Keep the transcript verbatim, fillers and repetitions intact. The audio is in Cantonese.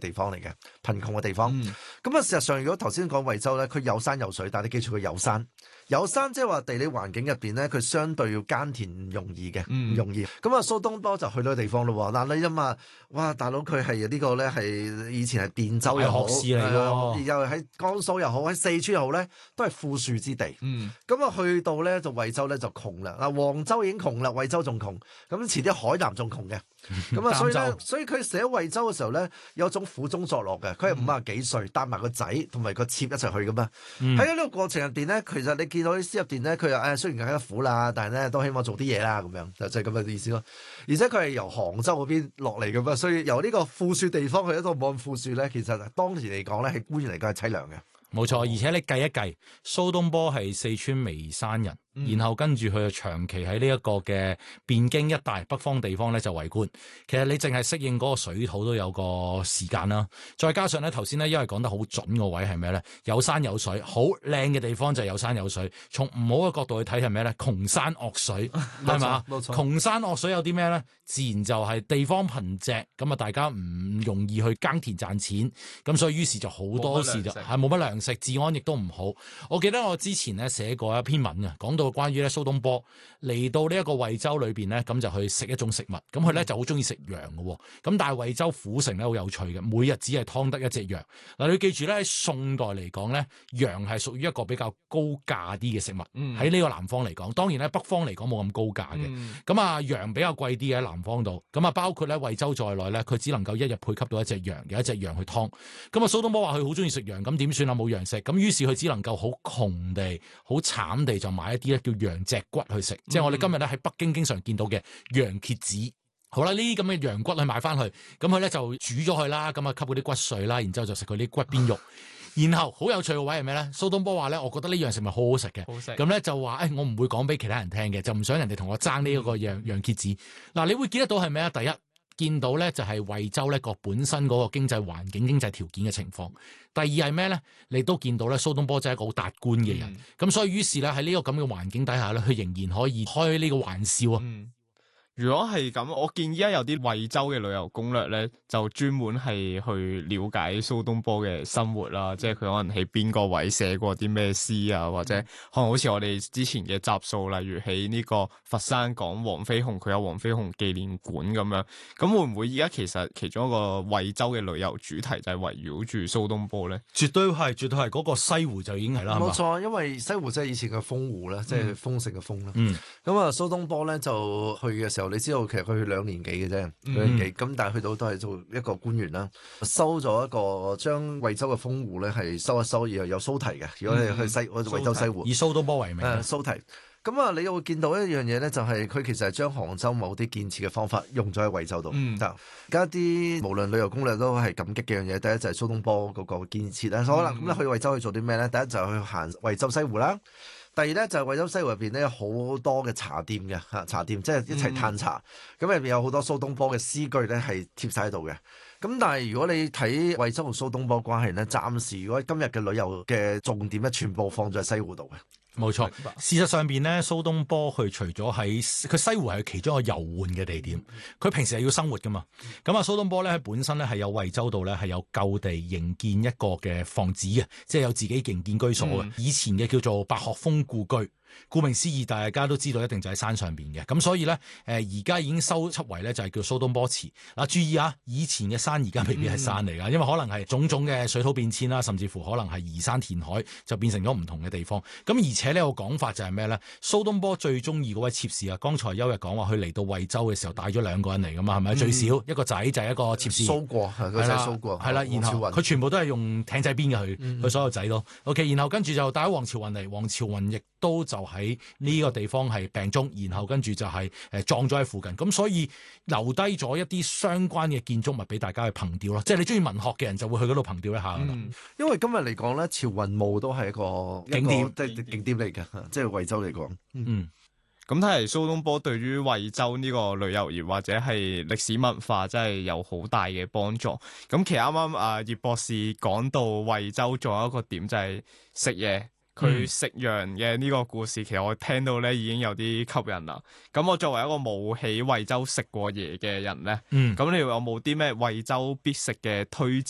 地方嚟嘅，貧窮嘅地方。咁啊、嗯，事實上如果頭先講惠州咧，佢有山有水，但係你記住佢有山，有山即係話地理環境入邊咧，佢相對要耕田唔容易嘅，唔、嗯、容易。咁啊，蘇東坡就去到個地方咯。嗱，你諗下，哇，大佬佢係呢個咧係以前係汴州又好， 學士嚟咯， 又喺江蘇又好，喺四川又好咧，都係富庶之地。 嗯， 咁啊，去到咧就惠州咧就窮啦。嗱，黃州已經窮啦，惠州仲窮。咁遲啲海南仲窮嘅。咁啊，所以咧，所以佢寫惠州嘅時候咧，有一種苦中作樂嘅。佢係五啊幾歲，帶埋個仔同埋個妾一齊去噶嘛。喺呢、嗯、個過程入邊咧，其實你見到啲詩入邊咧，佢又誒雖然更加苦啦，但係咧都希望做啲嘢啦，咁樣就就係咁嘅意思咯。而且佢係由杭州嗰邊落嚟噶嘛，所以由呢個富庶地方去一個冇咁富庶咧，其實當時嚟講咧，係官員嚟講係凄涼嘅。 冇錯，而且你計一計，蘇東坡係四川眉山人。嗯、然後跟住佢就長期喺呢一個嘅汴京一帶北方地方咧就為官。其實你淨係適應嗰個水土都有個時間啦。再加上咧頭先咧，因為講得好準個位係咩咧？有山有水，好靚嘅地方就係有山有水。從唔好嘅角度去睇係咩咧？窮山惡水係嘛？冇錯，窮山惡水有啲咩咧？自然就係地方貧瘠，咁啊大家唔容易去耕田賺錢，咁所以於是就好多時就係冇乜糧食，治安亦都唔好。我記得我之前咧寫過一篇文啊，講到關於咧蘇東坡嚟到呢一個惠州裏邊咧，咁就去食一種食物，咁佢咧就好中意食羊嘅，咁但係惠州府城咧好有趣嘅，每日只係劏得一隻羊。嗱，你要記住咧，喺宋代嚟講咧，羊係屬於一個比較高價啲嘅食物，喺呢、嗯、個南方嚟講，當然咧北方嚟講冇咁高價嘅，咁啊、嗯、羊比較貴啲嘅喺南方度，咁啊包括咧惠州在內咧，佢只能夠一日配給到一隻羊，有一隻羊去劏。咁啊蘇東坡話佢好中意食羊，咁點算啊？冇羊食，咁於是佢只能夠好窮地、好慘地就買一啲咧叫羊脊骨去食，嗯、即係我哋今日咧喺北京經常見到嘅羊蝎子。好啦，呢啲咁嘅羊骨去買翻去，咁佢咧就煮咗佢啦，咁啊吸嗰啲骨髓啦，然之後就食佢啲骨邊肉。然後好有趣嘅位係咩咧？蘇東坡話咧，我覺得呢樣食物好好食嘅，咁咧就話誒、哎，我唔會講俾其他人聽嘅，就唔想人哋同我爭呢一個羊、嗯、羊蝎子。嗱，你會見得到係咩啊？第一，見到咧就係惠州咧個本身嗰個經濟環境、經濟條件嘅情況。第二係咩咧？你都見到咧蘇東坡真係一個好達觀嘅人，咁、嗯、所以於是咧喺呢個咁嘅環境底下咧，佢仍然可以開呢個玩笑啊。嗯如果係咁，我見依家有啲惠州嘅旅遊攻略咧，就專門係去了解蘇東坡嘅生活啦，即係佢可能喺邊個位寫過啲咩詩啊，或者可能好似我哋之前嘅集數，例如喺呢個佛山講黃飛鴻，佢有黃飛鴻紀念館咁樣。咁會唔會依家其實其中一個惠州嘅旅遊主題就係圍繞住蘇東坡咧？ 絕對係，絕對係，嗰個西湖就已經係啦。冇錯，因為西湖即係以前嘅豐湖啦，即係豐盛嘅豐啦。 嗯。 咁啊，蘇東坡咧就去嘅時候，你知道其實佢去兩年幾嘅啫，兩年幾。咁、嗯、但係去到都係做一個官員啦，收咗一個將惠州嘅豐湖咧係收一收，然後有蘇堤嘅。如果你去西、嗯、惠州西湖， 以蘇東坡為名。 誒，蘇堤。咁啊，你又會見到一樣嘢咧，就係佢其實係將杭州某啲建設嘅方法用咗喺惠州度。嗯。而家啲無論旅遊攻略都係感激嘅樣嘢。第一就係蘇東坡嗰個建設啦。好啦，咁咧去惠州去做啲咩咧？第一就係去行惠州西湖啦。第二咧就係、是、惠州西湖入邊咧有好多嘅茶店嘅嚇，茶店即係一齊嘆茶，咁入邊有好多蘇東坡嘅詩句咧係貼晒喺度嘅。咁但係如果你睇惠州同蘇東坡關係咧，暫時如果今日嘅旅遊嘅重點咧，全部放咗喺西湖度嘅。 冇錯，事實上邊咧，蘇東坡佢除咗喺佢西湖係其中一個遊玩嘅地點，佢平時係要生活噶嘛。咁啊，蘇東坡咧喺本身咧係有惠州度咧係有舊地營建一個嘅房子嘅，即係有自己營建居所嘅。以前嘅叫做白鶴峰故居。顧名思義，大家都知道一定就喺山上邊嘅，咁所以咧，誒而家已經修葺為咧就係叫蘇東坡祠。嗱，注意啊，以前嘅山而家未必係山嚟噶，因為可能係種種嘅水土變遷啦，甚至乎可能係移山填海，就變成咗唔同嘅地方。咁而且呢個講法就係咩咧？蘇東坡最中意嗰位妾侍啊，剛才邱日講話佢嚟到惠州嘅時候帶咗兩個人嚟噶嘛，係咪？嗯、最少一個仔就係一個妾侍。蘇過係個仔蘇過係啦，然後佢全部都係用艇仔邊嘅佢，佢、嗯、所有仔咯。OK， 然後跟住就帶咗黃朝雲嚟，黃朝雲亦都就喺呢個地方係病中，然後跟住就係誒葬咗喺附近，咁所以留低咗一啲相關嘅建築物俾大家去憑吊咯。即係你中意文學嘅人就會去嗰度憑吊一下、嗯、 因為今日嚟講咧，朝雲墓都係一個景點，即係景點嚟嘅，即係惠州嚟講。嗯， 咁睇嚟蘇東坡對於惠州呢個旅遊業或者係歷史文化真係有好大嘅幫助。咁其實啱啱啊葉博士講到惠州仲有一個點就係食嘢。佢食羊嘅呢個故事，其實我聽到咧已經有啲吸引啦。咁我作為一個冇喺惠州食過嘢嘅人咧，咁、嗯、你有冇啲咩惠州必食嘅推薦